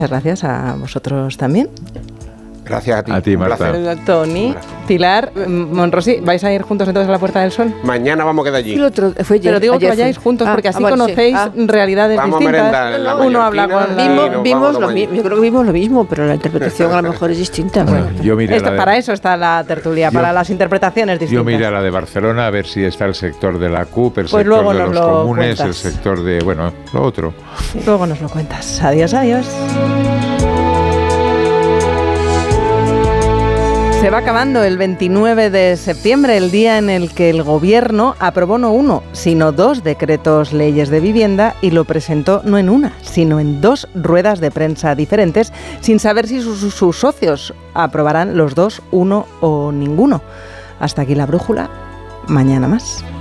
Gracias a vosotros también. Gracias a ti. A ti, Marta. Tony, Pilar, Monrosi, ¿vais a ir juntos entonces a la Puerta del Sol? Mañana vamos a quedar allí. Pero digo que vayáis juntos porque así conocéis realidades vamos distintas. A en la Uno habla con yo creo que vimos lo mismo, pero la interpretación a lo mejor es distinta. Bueno, yo miré para eso está la tertulia, para las interpretaciones distintas. Yo miré a la de Barcelona a ver si está el sector de la CUP, el pues sector de los comunes, cuentas. el sector de, bueno, lo otro. Luego nos lo cuentas. Adiós, adiós. Se va acabando el 29 de septiembre, el día en el que el Gobierno aprobó no uno, sino 2 decretos leyes de vivienda y lo presentó no en una, sino en 2 ruedas de prensa diferentes, sin saber si sus socios aprobarán los 2, uno o ninguno. Hasta aquí la brújula. Mañana más.